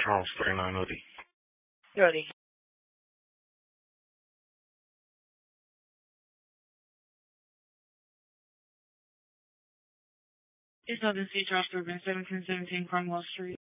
Charles 39 Odie. Ready. It's Southern C. Charles Urban, 1717 Cromwell Street.